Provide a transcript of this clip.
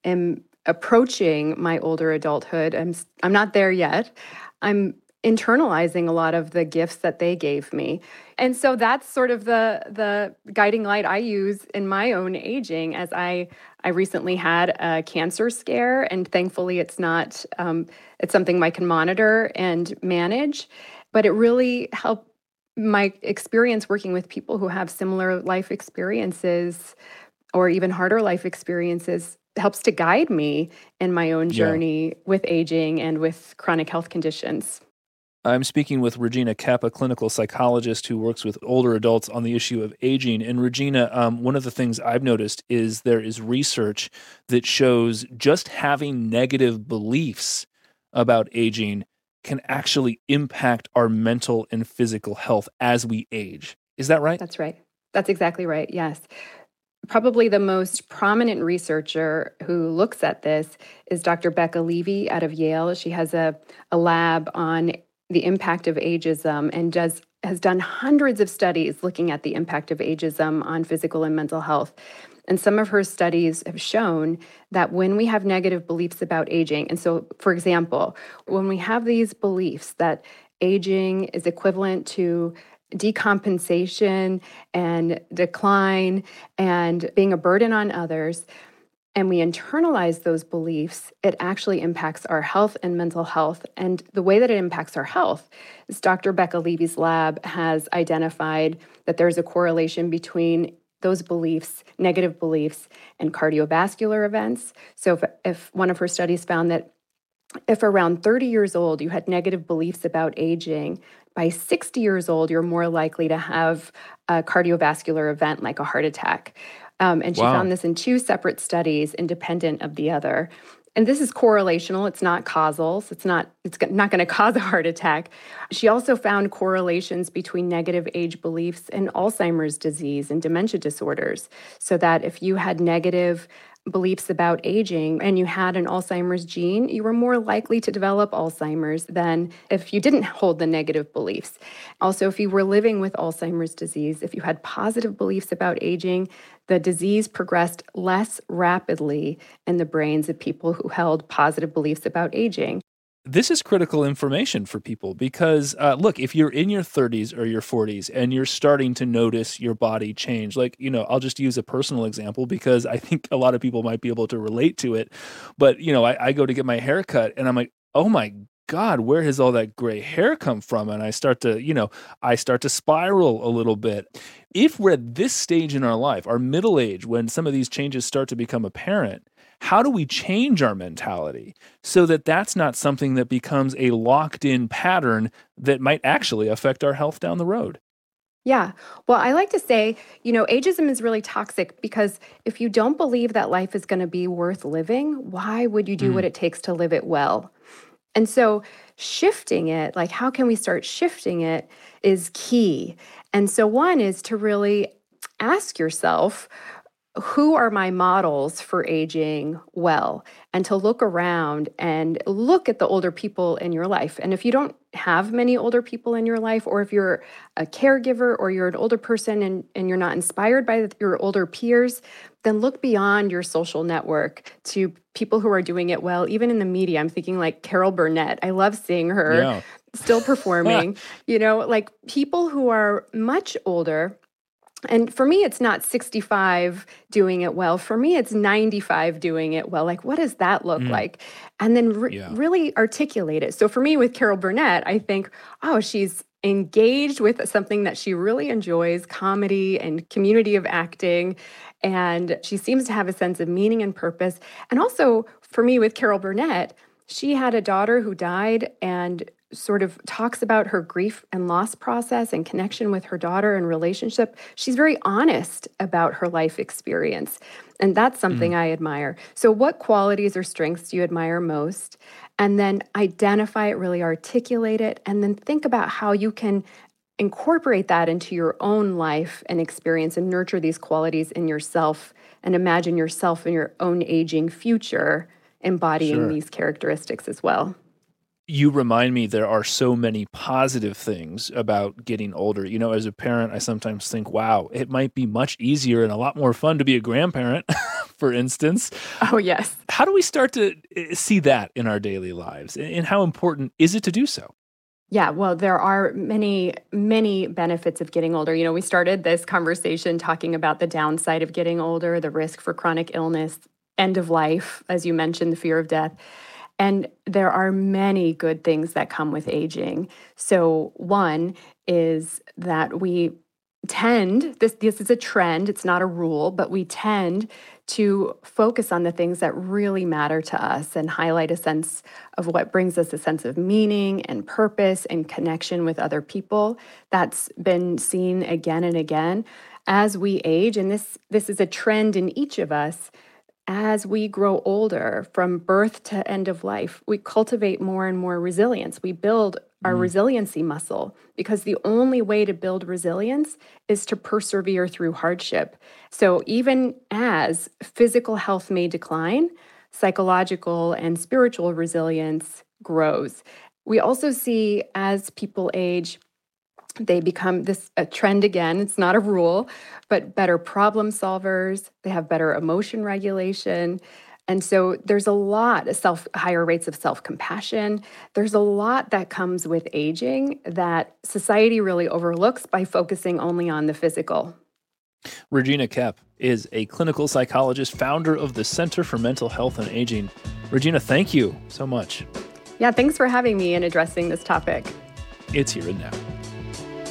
am approaching my older adulthood, I'm not there yet. I'm internalizing a lot of the gifts that they gave me. And so that's sort of the guiding light I use in my own aging as I recently had a cancer scare, and thankfully it's not it's something I can monitor and manage, but it really helped my experience working with people who have similar life experiences or even harder life experiences helps to guide me in my own Yeah. journey with aging and with chronic health conditions. I'm speaking with Regina Kepp, a clinical psychologist who works with older adults on the issue of aging. And Regina, one of the things I've noticed is there is research that shows just having negative beliefs about aging can actually impact our mental and physical health as we age. Is that right? That's right. That's exactly right. Yes. Probably the most prominent researcher who looks at this is Dr. Becca Levy out of Yale. She has a lab on the impact of ageism and has done hundreds of studies looking at the impact of ageism on physical and mental health. And some of her studies have shown that when we have negative beliefs about aging, and so, for example, when we have these beliefs that aging is equivalent to decompensation and decline and being a burden on others, and we internalize those beliefs, it actually impacts our health and mental health. And the way that it impacts our health is Dr. Becca Levy's lab has identified that there's a correlation between those beliefs, negative beliefs, and cardiovascular events. So if one of her studies found that if around 30 years old you had negative beliefs about aging, by 60 years old, you're more likely to have a cardiovascular event like a heart attack. And she Wow. found this in two separate studies, independent of the other. And this is correlational. It's not causal. So it's not going to cause a heart attack. She also found correlations between negative age beliefs and Alzheimer's disease and dementia disorders. So that if you had negative beliefs about aging and you had an Alzheimer's gene, you were more likely to develop Alzheimer's than if you didn't hold the negative beliefs. Also, if you were living with Alzheimer's disease, if you had positive beliefs about aging, the disease progressed less rapidly in the brains of people who held positive beliefs about aging. This is critical information for people because, look, if you're in your 30s or your 40s and you're starting to notice your body change, like, I'll just use a personal example because I think a lot of people might be able to relate to it. But, I go to get my hair cut and I'm like, oh my God, where has all that gray hair come from? And I start to spiral a little bit. If we're at this stage in our life, our middle age, when some of these changes start to become apparent, how do we change our mentality so that that's not something that becomes a locked-in pattern that might actually affect our health down the road? Yeah. Well, I like to say, ageism is really toxic because if you don't believe that life is going to be worth living, why would you do what it takes to live it well? And so shifting it, like how can we start shifting it, is key. And so one is to really ask yourself, who are my models for aging well? And to look around and look at the older people in your life. And if you don't have many older people in your life, or if you're a caregiver or you're an older person and you're not inspired by your older peers, then look beyond your social network to people who are doing it well, even in the media. I'm thinking like Carol Burnett. I love seeing her Yeah. still performing, like people who are much older. And for me, it's not 65 doing it well. For me, it's 95 doing it well. Like, what does that look like? And then Yeah. really articulate it. So for me, with Carol Burnett, I think, oh, she's engaged with something that she really enjoys, comedy and community of acting. And she seems to have a sense of meaning and purpose. And also, for me, with Carol Burnett, she had a daughter who died and sort of talks about her grief and loss process and connection with her daughter and relationship. She's very honest about her life experience. And that's something I admire. So what qualities or strengths do you admire most? And then identify it, really articulate it, and then think about how you can incorporate that into your own life and experience and nurture these qualities in yourself and imagine yourself in your own aging future embodying these characteristics as well. You remind me there are so many positive things about getting older. As a parent, I sometimes think, wow, it might be much easier and a lot more fun to be a grandparent, for instance. Oh, yes. how do we start to see that in our daily lives? And how important is it to do so? Yeah, well, there are many, many benefits of getting older. We started this conversation talking about the downside of getting older, the risk for chronic illness, end of life, as you mentioned, the fear of death. And there are many good things that come with aging. So, one is that we this is a trend, it's not a rule, but we tend to focus on the things that really matter to us and highlight a sense of what brings us a sense of meaning and purpose and connection with other people. That's been seen again and again as we age. And this is a trend in each of us. As we grow older, from birth to end of life, we cultivate more and more resilience. We build our resiliency muscle because the only way to build resilience is to persevere through hardship. So even as physical health may decline, psychological and spiritual resilience grows. We also see as people age, they become a trend again. It's not a rule, but better problem solvers. They have better emotion regulation. And so there's a lot of higher rates of self-compassion. There's a lot that comes with aging that society really overlooks by focusing only on the physical. Regina Koepp is a clinical psychologist, founder of the Center for Mental Health and Aging. Regina, thank you so much. Yeah, thanks for having me and addressing this topic. It's Here and Now.